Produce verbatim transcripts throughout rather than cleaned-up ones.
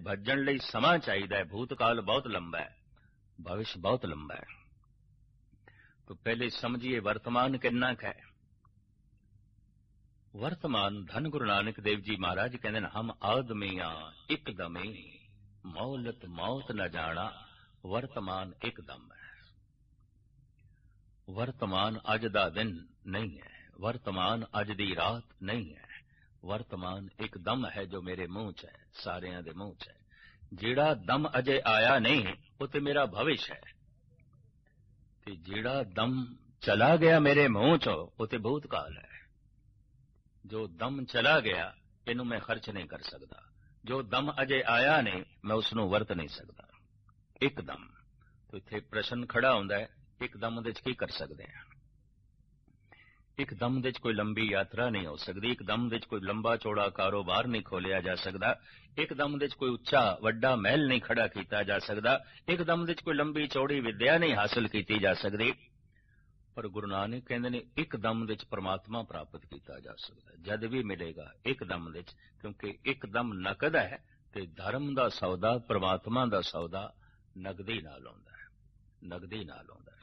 भज्जण लई समा चाहिदा है। भूतकाल बहुत लंबा है, भविष्य बहुत लंबा है। तो पहले समझिए वर्तमान कितना क है। वर्तमान धन गुरु नानक देव जी महाराज कहते हैं, हम आदमियां एकदमे मौलत मौत न जाना, वर्तमान एकदम है। वर्तमान अज दा दिन नहीं है, वर्तमान अज दी रात नहीं है, वर्तमान एक दम है जो मेरे मुंह च है, सारियां दे मुंह च है। जेड़ा दम अजे आया नहीं वो ते मेरा भविष्य है, ते जेड़ा दम चला गया मेरे मुंह चो वो ते भूतकाल है। जो दम चला गया इनू मैं खर्च नहीं कर सकता, जो दम अजे आया नहीं मैं उसनू वरत नहीं सकता। एकदम तो इत्थे प्रश्न खड़ा होंदा है, एकदम दे च की कर सकते हैं। एकदम दे च कोई लंबी यात्रा नहीं हो सकती, एकदम दे च कोई लंबा चौड़ा कारोबार नहीं खोलिया जा सकता, एकदम दे च कोई उच्चा वड्डा महल नहीं खड़ा किया जा सकता, एकदम दे च कोई लंबी चौड़ी विद्या नहीं हासिल की जा सकती। पर गुरु नानक कहते ने एकदम दे च परमात्मा प्राप्त किया जा सकता, जद भी मिलेगा एकदम दे च, क्योंकि एकदम नकद है ते धर्म दा सौदा परमात्मा दा सौदा नगदी नाल होंदा है, नगदी नाल होंदा है।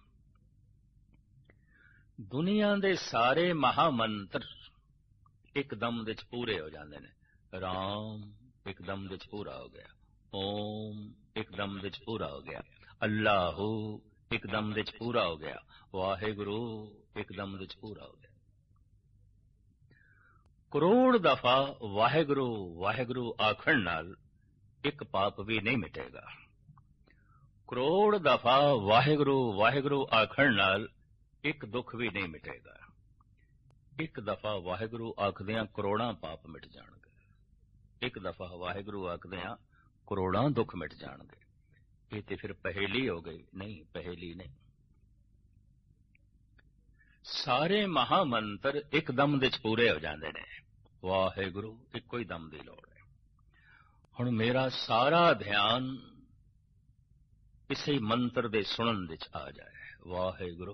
दुनिया दे सारे महामंत्र एकदम दे च पूरे हो जाते ने। राम एकदम दे च पूरा हो गया, ओम एकदम दे च पूरा हो गया, अल्लाहू एकदम दे च पूरा हो गया, वाहेगुरु एकदम दे च पूरा हो गया। करोड़ दफा वाहेगुरु वाहेगुरु आखण नाल एक पाप भी नहीं मिटेगा। करोड़ दफा वाहेगुरु वाहेगुरु आखण नाल एक दुख भी नहीं मिटेगा। एक दफा वाहेगुरु आखदियां करोड़ां पाप मिट जाणगे, एक दफा वाहेगुरु आखदियां करोड़ां दुख मिट जाणगे। ये ते फिर पहेली हो गई, नहीं पहेली नहीं। सारे महामंत्र एक दम दे च पूरे हो जाते ने, वाहेगुरु इको ही दम दी लोड़ है। हुण मेरा सारा ध्यान इसे मंत्र दे सुनन दे च आ जाए, वाहेगुरु।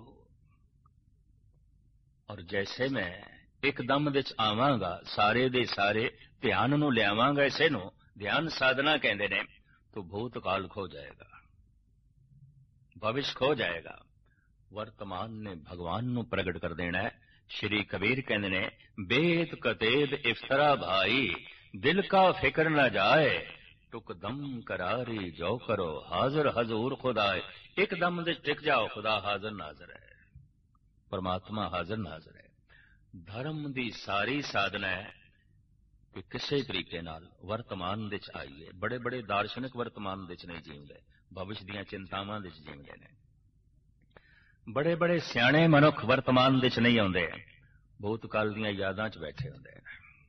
और जैसे मैं एकदम दे च आवांगा, सारे दे सारे ध्यान नूं लियावांगा, इसे नूं ध्यान साधना कहंदे ने, तो भूतकाल खो जाएगा, भविष्य खो जाएगा। वर्तमान ने भगवान नूं प्रगट कर देना है। श्री कबीर कहंदे ने, बेद कतेद इफ्तरा भाई, दिल का फिक्र न जाए, टुक दम करारी जो करो, हाजिर हजूर खुदाए। एकदम दे टिक जाओ, खुदा हाजिर नाजिर है, परमात्मा हाजिर नाजिर है। धर्म दी सारी साधना है कि किसी तरीके नाल वर्तमान दे च आईए। बड़े बड़े दार्शनिक वर्तमान दे च नहीं जीवदे, भविष्य दीयां चिंतावां दे च जीवदे ने। बड़े बड़े सियाणे मनुख वर्तमान दे च नहीं आउंदे, भूतकाल दीयां यादां च बैठे हुंदे ने।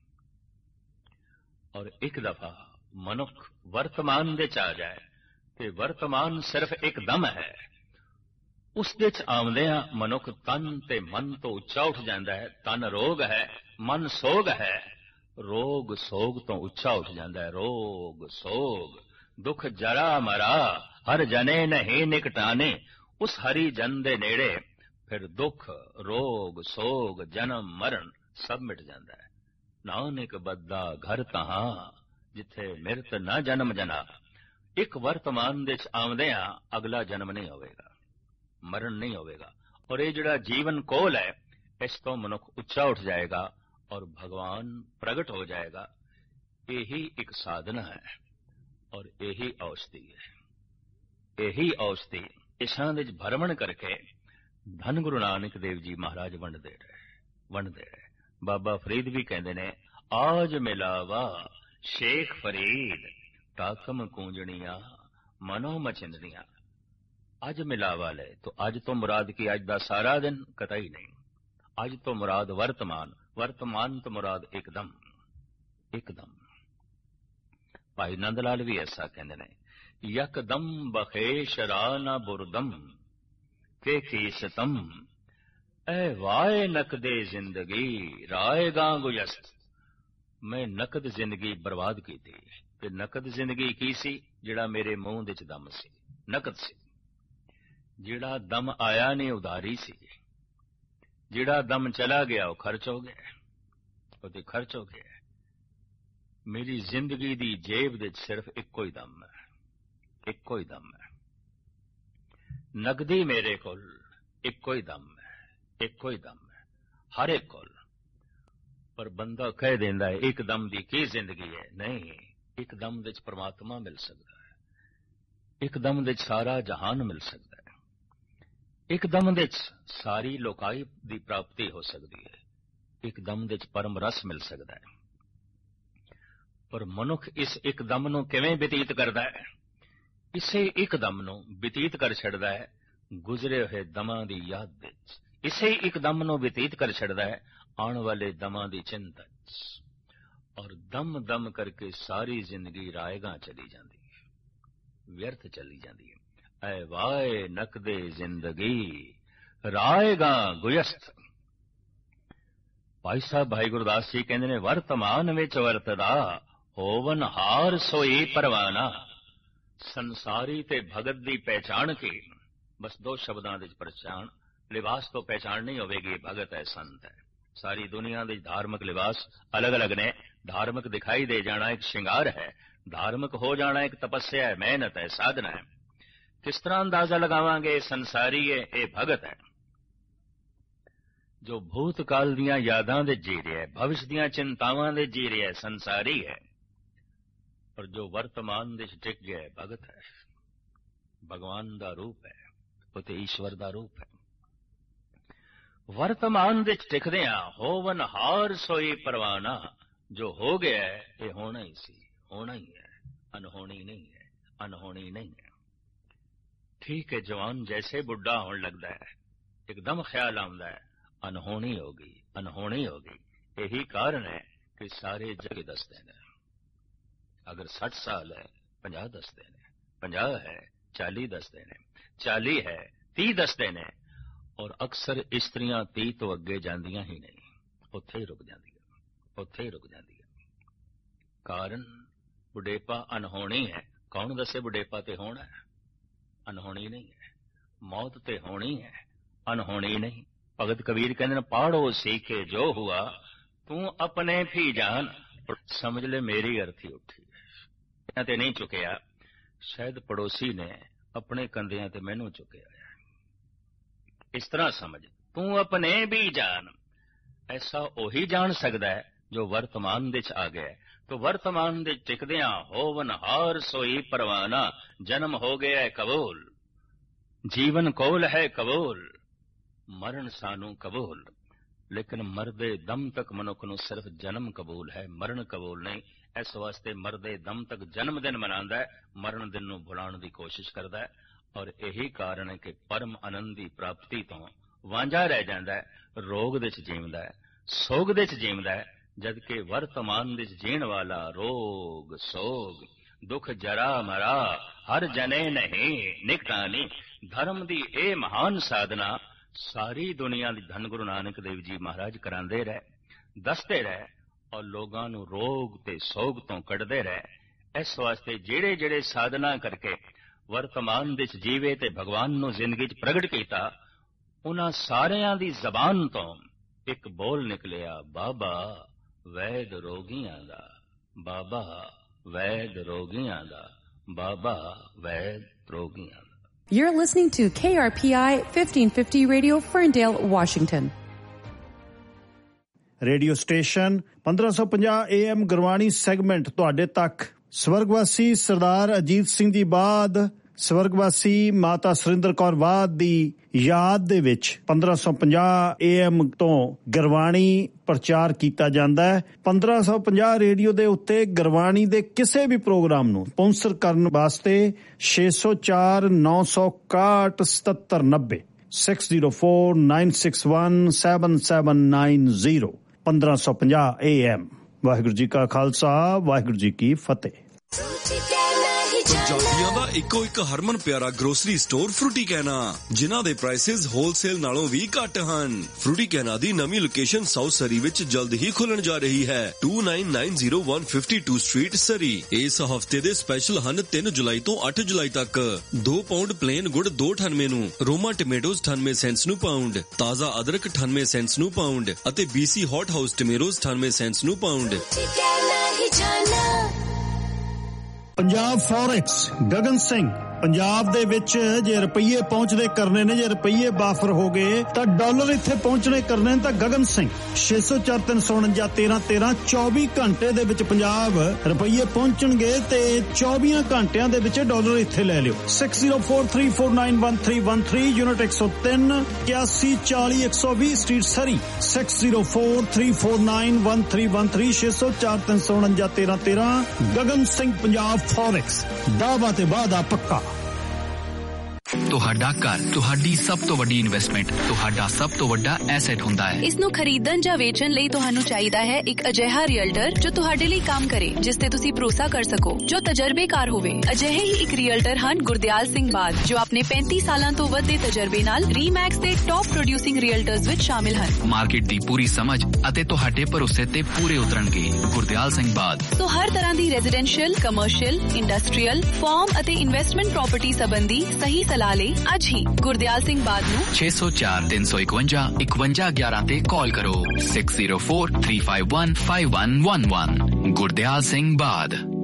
और एक दफा मनुख वर्तमान दे च आ जाए ते वर्तमान सिर्फ एक दम है, उस दे च आउंदियां मनुख तन ते मन तो उच्चा उठ जाता है। तन रोग है, मन सोग है, रोग सोग तो उच्चा उठ जाता है। रोग सोग दुख जरा मरा, हर जने नहीं निकटाने, उस हरि जन दे नेड़े फिर दुख रोग सोग जन्म मरण सब मिट जाता है। नानक बद्दा घर तहां, जिथे मिरत न जन्म जना। एक वर्तमान दे च आउंदियां अगला जन्म नहीं होवेगा, मरण नहीं होवेगा। और ये जिहड़ा जीवन कोल है, इस तो मनुख उच्चा उठ जाएगा और भगवान प्रगट हो जाएगा। यही एक साधना है और यही औषधि है। यही औषधि इसां दे च भरमण करके धन गुरु नानक देव जी महाराज वंडदे रहे वंडदे रहे। बाबा फरीद भी कहते ने, आज मिलावा शेख फरीद, टाकम कूंजणिया मनो मचिंदनिया। अज मिलावा ले, तो अज तो मुराद की अज दा सारा दिन कतई नहीं। अज तो मुराद वर्तमान, वर्तमान तो मुराद एकदम एकदम। भाई नंद लाल भी ऐसा कहते ने, यकदम बखेश राना बुरदम के कीसतम, ए वाए नकदे जिंदगी राय गां गुजस्त। मैं नकद जिंदगी बर्बाद की थी, ते नकद जिंदगी की सी, जिहड़ा मेरे मुंह दे च दम सी, नकद सी। जिहड़ा दम आया नहीं उधारी सी, जिहड़ा दम चला गया वो खर्च हो गया, वो ते खर्च हो गया। ਮੇਰੀ ਜ਼ਿੰਦਗੀ ਦੀ ਜੇਬ ਦੇ ਸਿਰਫ ਇੱਕੋ ਹੀ ਦਮ ਹੈ, ਇੱਕੋ ਹੀ ਦਮ ਹੈ। ਨਗਦੀ ਮੇਰੇ ਕੋਲ ਇੱਕੋ ਹੀ ਦਮ ਹੈ, ਇੱਕੋ ਹੀ ਦਮ ਹੈ ਹਰ ਇੱਕ ਕੋਲ। ਪਰ ਬੰਦਾ ਕਹਿ ਦਿੰਦਾ ਹੈ ਇੱਕ ਦਮ ਦੀ ਕੀ ਜ਼ਿੰਦਗੀ ਹੈ। ਨਹੀਂ, ਇੱਕ ਦਮ ਦੇ ਵਿੱਚ ਪਰਮਾਤਮਾ ਮਿਲ ਸਕਦਾ ਹੈ, ਇੱਕ ਦਮ ਦੇ ਵਿੱਚ ਸਾਰਾ ਜਹਾਨ ਮਿਲ ਸਕਦਾ ਹੈ, ਇੱਕ ਦਮ ਦੇ ਵਿੱਚ ਸਾਰੀ ਲੋਕਾਈ ਦੀ ਪ੍ਰਾਪਤੀ ਹੋ ਸਕਦੀ ਹੈ, ਇੱਕ ਦਮ ਦੇ ਵਿੱਚ ਪਰਮ ਰਸ ਮਿਲ ਸਕਦਾ ਹੈ। ਪਰ ਮਨੁੱਖ ਇਸ ਇੱਕ ਦਮ ਨੂੰ ਕਿਵੇਂ ਬਤੀਤ ਕਰਦਾ ਹੈ? ਇਸੇ ਇੱਕ ਦਮ ਨੂੰ ਬਤੀਤ ਕਰ ਛੱਡਦਾ ਹੈ ਗੁਜ਼ਰੇ ਹੋਏ ਦਮਾਂ ਦੀ ਯਾਦ ਵਿੱਚ, ਇਸੇ ਇੱਕ ਦਮ ਨੂੰ ਬਤੀਤ ਕਰ ਛੱਡਦਾ ਹੈ ਆਉਣ ਵਾਲੇ ਦਮਾਂ ਦੀ ਚਿੰਤਾ ਚ। ਔਰ ਦਮ ਦਮ ਕਰਕੇ ਸਾਰੀ ਜ਼ਿੰਦਗੀ ਰਾਏਗਾ ਚਲੀ ਜਾਂਦੀ ਹੈ, ਵਿਅਰਥ ਚਲੀ ਜਾਂਦੀ ਹੈ। ਐ ਵਾਏ ਨਕਦੇ ਜ਼ਿੰਦਗੀ ਰਾਏਗਾ ਗੁਯਸਤ। ਭਾਈ ਸਾਹਿਬ ਭਾਈ ਗੁਰਦਾਸ ਜੀ ਕਹਿੰਦੇ ਨੇ, ਵਰਤਮਾਨ ਵਿੱਚ ਵਰਤਦਾ ਹੋਵਨ ਹਾਰ ਸੋਈ ਪਰਵਾਨਾ। ਸੰਸਾਰੀ ਤੇ ਭਗਤ ਦੀ ਪਹਿਚਾਣ ਕੀ? ਬਸ ਦੋ ਸ਼ਬਦਾਂ ਦੇ ਪਛਾਣ, ਲਿਬਾਸ ਤੋਂ ਪਹਿਚਾਣ ਨਹੀਂ ਹੋਵੇਗੀ ਭਗਤ ਹੈ ਸੰਤ ਹੈ। ਸਾਰੀ ਦੁਨੀਆ ਦੇ ਧਾਰਮਿਕ ਲਿਬਾਸ ਅਲੱਗ ਅਲੱਗ ਨੇ। ਧਾਰਮਿਕ ਦਿਖਾਈ ਦੇ ਜਾਣਾ ਇੱਕ ਸ਼ਿੰਗਾਰ ਹੈ, ਧਾਰਮਿਕ ਹੋ ਜਾਣਾ ਇੱਕ ਤਪੱਸਿਆ ਹੈ, ਮਿਹਨਤ ਹੈ, ਸਾਧਨਾ ਹੈ। ਕਿਸ ਤਰ੍ਹਾਂ ਅੰਦਾਜ਼ਾ ਲਗਾਵਾਂਗੇ ਸੰਸਾਰੀ ਹੈ ਇਹ ਭਗਤ ਹੈ ਜੋ ਭੂਤਕਾਲ ਦੀਆਂ ਯਾਦਾਂ ਦੇ ਜੀ ਰਿਹਾ ਹੈ, ਭਵਿਸ਼ ਦੀਆਂ ਚਿੰਤਾਵਾਂ ਦੇ ਜੀ ਰਿਹਾ ਹੈ, ਸੰਸਾਰੀ ਹੈ। ਪਰ ਜੋ ਵਰਤਮਾਨ ਦੇ ਟਿਕ ਗਿਆ ਹੈ ਭਗਤ ਹੈ, ਭਗਵਾਨ ਦਾ ਰੂਪ ਹੈ, ਉਹ ਤੇ ਈਸ਼ਵਰ ਦਾ ਰੂਪ ਹੈ। ਵਰਤਮਾਨ ਦੇ ਟਿਕਦਿਆਂ ਹੋਵਨ ਹਾਰ ਸੋਈ ਪਰਵਾਨਾ। ਜੋ ਹੋ ਗਿਆ ਹੈ ਇਹ ਹੋਣਾ ਹੀ ਸੀ, ਹੋਣਾ ਹੀ ਹੈ, ਅਨਹੋਣੀ ਨਹੀਂ ਹੈ, ਅਨਹੋਣੀ ਨਹੀਂ ਹੈ। ਠੀਕ ਹੈ, ਜਵਾਨ ਜੈਸੇ ਬੁੱਢਾ ਹੋਣ ਲੱਗਦਾ ਹੈ ਇੱਕਦਮ ਖਿਆਲ ਆਉਂਦਾ ਹੈ ਅਨਹੋਣੀ ਹੋ ਗਈ, ਅਨਹੋਣੀ ਹੋ ਗਈ। ਇਹੀ ਕਾਰਨ ਹੈ ਕਿ ਸਾਰੇ ਜਗ ਦੱਸਦੇ ਨੇ ਅਗਰ ਸੱਠ ਸਾਲ ਹੈ ਪੰਜਾਹ ਦੱਸਦੇ ਨੇ, ਪੰਜਾਹ ਹੈ ਚਾਲੀ ਦੱਸਦੇ ਨੇ, ਚਾਲੀ ਹੈ ਤੀਹ ਦੱਸਦੇ ਨੇ। ਔਰ ਅਕਸਰ ਇਸਤਰੀਆਂ ਤੀਹ ਤੋਂ ਅੱਗੇ ਜਾਂਦੀਆਂ ਹੀ ਨਹੀਂ, ਉੱਥੇ ਹੀ ਰੁਕ ਜਾਂਦੀਆਂ, ਉੱਥੇ ਹੀ ਰੁਕ ਜਾਂਦੀਆਂ। ਕਾਰਨ ਬੁਢੇਪਾ ਅਨਹੋਣੀ ਹੈ। ਕੌਣ ਦੱਸੇ ਬੁਢੇਪਾ ਤੇ ਹੋਣਾ ਹੈ? ਅਨਹੋਣੀ ਨਹੀਂ ਹੈ। ਮੌਤ ਤੇ ਹੋਣੀ ਹੈ, ਅਨਹੋਣੀ ਨਹੀਂ। ਭਗਤ ਕਬੀਰ ਕਹਿੰਦੇ ਨੇ, ਪਾੜੋ ਸੀਖੇ ਜੋ ਹੁਆ ਤੂੰ ਆਪਣੇ ਵੀ ਜਾਨ। ਸਮਝ ਲੈ ਮੇਰੀ ਅਰਥੀ ਉੱਠੀ ਇਹਨਾਂ ਤੇ ਨਹੀਂ ਚੁੱਕਿਆ, ਸ਼ਾਇਦ ਪੜੋਸੀ ਨੇ ਆਪਣੇ ਕੰਧਿਆਂ ਤੇ ਮੈਨੂੰ ਚੁੱਕਿਆ ਹੈ। ਇਸ ਤਰ੍ਹਾਂ ਸਮਝ, ਤੂੰ ਆਪਣੇ ਵੀ ਜਾਨ। ਐਸਾ ਉਹੀ ਜਾਣ ਸਕਦਾ ਹੈ ਜੋ ਵਰਤਮਾਨ ਦੇ ਚ ਆ ਗਿਆ। ਤੋ ਵਰਤਮਾਨ ਦੇ ਟਿਕਦਿਆਂ ਹੋਵਨ ਹਾਰ ਸੋਈ ਪਰਵਾਨਾ। ਜਨਮ ਹੋ ਗਿਆ ਹੈ ਕਬੂਲ, ਜੀਵਨ ਕੋਲ ਹੈ ਕਬੂਲ, ਮਰਨ ਸਾਨੂੰ ਕਬੂਲ। ਲੇਕਿਨ ਮਰਦੇ ਦਮ ਤੱਕ ਮਨੁੱਖ ਨੂੰ ਸਿਰਫ ਜਨਮ ਕਬੂਲ ਹੈ, ਮਰਨ ਕਬੂਲ ਨਹੀਂ। ਇਸ ਵਾਸਤੇ ਮਰਦੇ ਦਮ ਤੱਕ ਜਨਮ ਦਿਨ ਮਨਾਉਂਦਾ ਹੈ, ਮਰਨ ਦਿਨ ਨੂੰ ਭੁਲਾਉਣ ਦੀ ਕੋਸ਼ਿਸ਼ ਕਰਦਾ ਹੈ। ਔਰ ਇਹੀ ਕਾਰਨ ਹੈ ਕਿ ਪਰਮ ਆਨੰਦ ਦੀ ਪ੍ਰਾਪਤੀ ਤੋਂ ਵਾਂਝਾ ਰਹਿ ਜਾਂਦਾ ਹੈ, ਰੋਗ ਦੇ ਚ ਜੀਵਦਾ ਹੈ, ਸੋਗ ਦੇ ਚ ਜੀਵਦਾ ਹੈ। ਜਦਕਿ ਵਰਤਮਾਨ ਦੇ ਚ ਜੀਣ ਵਾਲਾ ਰੋਗ ਸੋਗ ਦੁੱਖ ਜਰਾ ਮਰਾ ਹਰ ਜਨੇ ਨਹੀਂ ਨਿਕਟਾਨੀ। ਧਰਮ ਦੀ ਇਹ ਮਹਾਨ ਸਾਧਨਾ ਸਾਰੀ ਦੁਨੀਆ ਦੀ ਧੰਨ ਗੁਰੂ ਨਾਨਕ ਦੇਵ ਜੀ ਮਹਾਰਾਜ ਕਰਾਉਂਦੇ ਰਹੇ, ਦੱਸਦੇ ਰਹੇ ਔਰ ਲੋਕਾਂ ਨੂੰ ਰੋਗ ਤੇ ਸੋਗ ਤੋਂ ਕੱਢਦੇ ਰਹੇ। ਇਸ ਵਾਸਤੇ ਜਿਹੜੇ ਜਿਹੜੇ ਸਾਧਨਾ ਕਰਕੇ ਵਰਤਮਾਨ ਦੇ ਚ ਜੀਵੇ ਤੇ ਭਗਵਾਨ ਨੂੰ ਜ਼ਿੰਦਗੀ ਚ ਪ੍ਰਗਟ ਕੀਤਾ, ਉਹਨਾਂ ਸਾਰਿਆਂ ਦੀ ਜ਼ਬਾਨ ਤੋਂ ਇੱਕ ਬੋਲ ਨਿਕਲਿਆ, ਬਾਬਾ ਵੈਦ ਰੋਗੀਆਂ ਦਾ, ਬਾਬਾ ਵੈਦ ਰੋਗੀਆਂ ਦਾ, ਬਾਬਾ ਵੈਦ ਰੋਗੀਆਂ ਦਾ। You're listening to K R P I fifteen fifty Radio, Ferndale, Washington. Radio station ਪੰਦਰਾਂ ਸੌ ਪੰਜਾਹ ਏ ਐਮ ਗੁਰਬਾਣੀ ਸੈਗਮੈਂਟ ਤੁਹਾਡੇ ਤੱਕ। ਸਵਰਗਵਾਸੀ ਸਰਦਾਰ ਅਜੀਤ ਸਿੰਘ ਜੀ ਬਾਦ, ਸਵਰਗਵਾਸੀ ਮਾਤਾ ਸੁਰਿੰਦਰ ਕੌਰ ਬਾਦ ਦੀ ਯਾਦ ਦੇ ਵਿੱਚ ਪੰਦਰਾਂ ਸੌ ਪੰਜਾਹ ਏ ਐਮ ਤੋਂ ਗੁਰਬਾਣੀ ਪ੍ਰਚਾਰ ਕੀਤਾ ਜਾਂਦਾ ਹੈ। ਪੰਦਰਾਂ ਸੌ ਪੰਜਾਹ ਰੇਡੀਓ ਦੇ ਉੱਤੇ ਗੁਰਬਾਣੀ ਦੇ ਕਿਸੇ ਵੀ ਪ੍ਰੋਗਰਾਮ ਨੂੰ ਸਪਾਂਸਰ ਕਰਨ ਵਾਸਤੇ ਛੇ ਸੌ ਚਾਰ ਨੌ ਸੌ ਇਕਾਹਠ ਸਤੱਤਰ ਨੱਬੇ six zero four nine six one seven seven nine zero ਪੰਦਰਾਂ ਸੌ ਪੰਜਾਹ ਏ ਐਮ। ਵਾਹਿਗੁਰੂ ਜੀ ਕਾ ਖਾਲਸਾ, ਵਾਹਿਗੁਰੂ ਜੀ ਕੀ ਫਤਿਹ। ਪੰਜਾਬੀਆਂ ਦਾ ਇੱਕੋ ਇੱਕ ਹਰਮਨ ਪਿਆਰਾ ਗਰੋਸਰੀ ਸਟੋਰ ਫਰੂਟੀ ਕਹਿਣਾ, ਜਿਨ੍ਹਾਂ ਦੇ ਪ੍ਰਾਈਸਿਸ ਹੋਲਸੇਲ ਨਾਲੋਂ ਵੀ ਘੱਟ ਹਨ। ਫਰੂਟੀ ਕਹਿਣਾ ਦੀ ਨਵੀਂ ਲੋਕੇਸ਼ਨ ਸਾਊਥ ਸਰੀ ਵਿੱਚ ਜਲਦ ਹੀ ਖੁੱਲਣ ਜਾ ਰਹੀ ਹੈ। To nine nine zero one fifty two street ਸਰੀ। ਇਸ ਹਫਤੇ ਦੇ ਸਪੈਸ਼ਲ ਹਨ ਤਿੰਨ ਜੁਲਾਈ ਤੋਂ ਅੱਠ ਜੁਲਾਈ ਤੱਕ। ਦੋ ਪਾਉਂਡ ਪਲੇਨ ਗੁੜ ਦੋ ਅਠਾਨਵੇਂ ਨੂੰ, ਰੋਮਾ ਟਮੇਟੋਜ਼ ਅਠਾਨਵੇਂ ਸੈਂਟਸ ਨੂੰ ਪਾਉਂਡ, ਤਾਜ਼ਾ ਅਦਰਕ ਅਠਾਨਵੇਂ ਸੈਂਟਸ ਨੂੰ ਪਾਉਂਡ ਅਤੇ ਬੀਸੀ ਹੌਟ ਹਾਊਸ ਟਮੇਟੋਜ਼ ਅਠਾਨਵੇਂ ਸੈਂਟਸ ਨੂੰ ਪਾਉਂਡ। ਪੰਜਾਬ ਫੋਰੈਕਸ ਗਗਨ ਸਿੰਘ। ਪੰਜਾਬ ਦੇ ਵਿੱਚ ਜੇ ਰੁਪਈਏ ਪਹੁੰਚਦੇ ਕਰਨੇ ਨੇ, ਜੇ ਰੁਪਈਏ ਬਾਫਰ ਹੋ ਗਏ ਤਾਂ ਡਾਲਰ ਇੱਥੇ ਪਹੁੰਚਣੇ ਕਰਨੇ ਨੇ ਤਾਂ ਗਗਨ ਸਿੰਘ ਛੇ ਸੌ ਚਾਰ ਤਿੰਨ ਸੌ ਉਣੰਜਾ ਤੇਰਾਂ ਤੇਰਾਂ ਚੌਵੀ ਘੰਟੇ ਦੇ ਵਿੱਚ ਪੰਜਾਬ ਰੁਪਈਏ ਪਹੁੰਚਣਗੇ ਤੇ ਚੌਵੀ ਘੰਟਿਆਂ ਦੇ ਵਿੱਚ ਡਾਲਰ ਇੱਥੇ ਲੈ ਲਿਓ। Six zero four three four nine one three one three unit ਇੱਕ ਸੌ ਤਿੰਨ ਇਕਿਆਸੀ ਚਾਲੀ ਇੱਕ ਸੌ ਵੀਹ ਸਟਰੀਟ ਸਰੀ six zero four three four nine one three one three ਛੇ ਸੌ ਚਾਰ ਤਿੰਨ ਸੌ ਉਣੰਜਾ ਤੇਰਾਂ ਤੇਰਾਂ ਗਗਨ ਸਿੰਘ ਪੰਜਾਬ ਫੋਰੈਕਸ ਦਾਅਵਾ ਤੇ ਵਾਅਦਾ ਪੱਕਾ। ਤੁਹਾਡਾ ਘਰ ਤੁਹਾਡੀ ਸਭ ਤੋਂ ਵੱਡੀ ਇਨਵੈਸਟਮੈਂਟ, ਤੁਹਾਡਾ ਸਭ ਤੋਂ ਵੱਡਾ ਐਸੈਟ ਹੁੰਦਾ ਹੈ। ਇਸ ਨੂੰ ਖਰੀਦਣ ਜਾਂ ਵੇਚਣ ਲਈ ਤੁਹਾਨੂੰ ਚਾਹੀਦਾ ਹੈ ਇੱਕ ਅਜਿਹਾ ਰੀਅਲਟਰ ਜੋ ਤੁਹਾਡੇ ਲਈ ਕੰਮ ਕਰੇ, ਜਿਸ ਤੇ ਤੁਸੀਂ ਭਰੋਸਾ ਕਰ ਸਕੋ, ਜੋ ਤਜਰਬੇਕਾਰ ਹੋਵੇ। ਅਜਿਹੇ ਹੀ ਇੱਕ ਰੀਅਲਟਰ ਹਨ ਗੁਰਦਿਆਲ ਸਿੰਘ ਬਾਦ, ਜੋ ਆਪਣੇ ਪੈਂਤੀ ਸਾਲਾਂ ਤੋਂ ਵੱਧ ਦੇ ਤਜਰਬੇ ਨਾਲ ਰੀਮੈਕਸ ਦੇ ਟੌਪ ਪ੍ਰੋਡਿਊਸਿੰਗ ਰੀਅਲਟਰਸ ਵਿੱਚ ਸ਼ਾਮਿਲ ਹਨ। ਮਾਰਕੀਟ ਦੀ ਪੂਰੀ ਸਮਝ ਅਤੇ ਤੁਹਾਡੇ ਭਰੋਸੇ ਤੇ ਪੂਰੇ ਉਤਰਨਗੇ। ਗੁਰਦਿਆਲ ਸਿੰਘ ਬਾਦ। ਸੋ ਹਰ ਤਰ੍ਹਾਂ ਦੀ ਰੈਜ਼ੀਡੈਂਸ਼ੀਅਲ, ਕਮਰਸ਼ੀਅਲ, ਇੰਡਸਟਰੀਅਲ, ਫਾਰਮ ਅਤੇ ਇਨਵੈਸਟਮੈਂਟ ਪ੍ਰਾਪਰਟੀ ਸੰਬੰਧੀ ਸਹੀ ਸਲਾਹ ਲਈ ਅੱਜ ਹੀ ਗੁਰਦਿਆਲ ਸਿੰਘ ਬਾਦ ਨੂੰ ਛੇ ਸੌ ਚਾਰ ਤਿੰਨ ਸੌ ਇਕਵੰਜਾ ਇਕਵੰਜਾ ਗਿਆਰਾਂ ਤੇ ਕਾਲ ਕਰੋ। Six zero four three five one five one one one. Gurdial Singh ਬਾਦ।